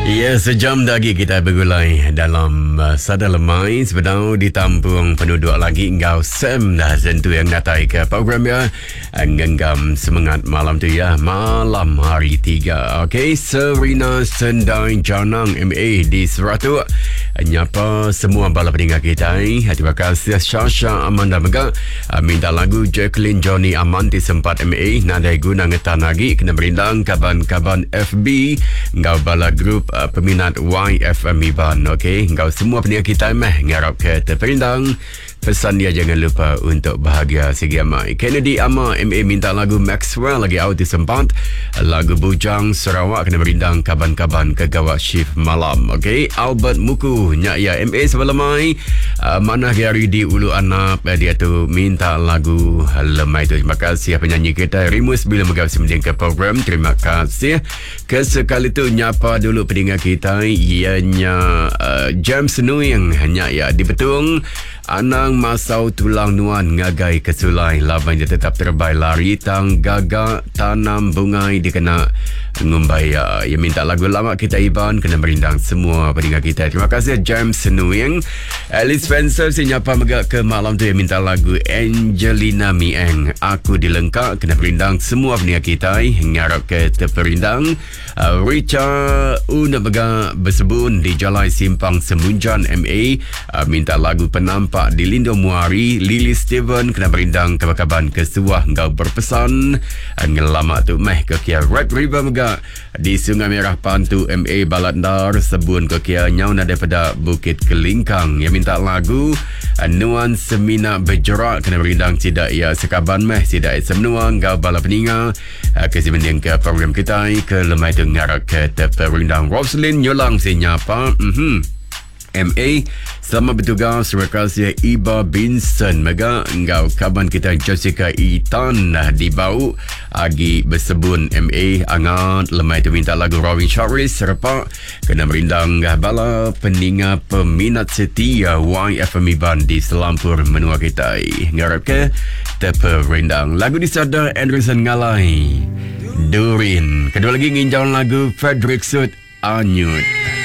Ya, sejam lagi kita bergulai dalam Sada Lemai sebenarnya ditampung penduduk lagi engkau Sam dah tentu yang datai ke program ya genggam semangat malam tu ya, malam hari 3. Okey, Serena Sendai Janang MA di Seratu nyapa semua bala pendengar kita. Terima kasih Syasha Amanda Mega minta lagu Jacqueline Johnny Amanti sempat MA nadai guna ngetan lagi kena berindang kaban-kaban FB engkau bala grup peminat YFM Iban. Okey, engkau semua pendengar kita ngarap ke terperindang. Pesan dia jangan lupa untuk bahagia segi amai. Kennedy Ama MA minta lagu Maxwell lagi out di sempat. Lagu Bujang Sarawak kena berindang kaban-kaban ke gawat shift malam. Okey, Albert Muku nyak ya MA sebelamai mana hari di Ulu Anap dia tu minta lagu lemai tu. Terima kasih penyanyi kita Rimus bila megap semending ke program. Terima kasih. Kesekali tu nyapa dulu pendengar kita ianya James Nuing nyak ya di Betung. Anang masau tulang nuan ngagai kesulai laban dia tetap terbaik lari tang gagak tanam bungai dikena ngumbai ya minta lagu lama kita Iban kena berindang semua pendengar kita. Terima kasih James Nuing. Alice Spencer sinyapa megak ke malam tu yang minta lagu Angelina Mieng Aku Dilengkap kena berindang semua pendengar kita ngarap ke terperindang. Richard Una Bega bersebun di Jalan Simpang Semunjan MA minta lagu Penampak di Lindo Muari. Lily Steven kena berindang kaban-kaban kesuah engkau berpesan ngelamak tu meh ke kia Red River Mega di Sungai Merah Pantu MA Balandar sebun ke kia nyau daripada Bukit Kelingkang yang minta lagu Nuan Semina Bergerak kena berindang tidak ya sekaban meh tidak semua engkau bala peninga kesimending ke program kita ke lemai tu ngarak ke terperindang. Roslyn Nyolang sinyapa MA selamat bertugas. Terima kasih Iba Binson Mega engkau kaban kita Jessica Itan di bau agi bersebun MA angat lemai tu minta lagu Robin Charis serpa kena berindang bala peninga peminat setia YFM Iban di Selampur menua kita ngarap ke terperindang lagu disada Anderson Ngalai Durin. Kedua lagi nginjau lagu Frederick Sud Anyut.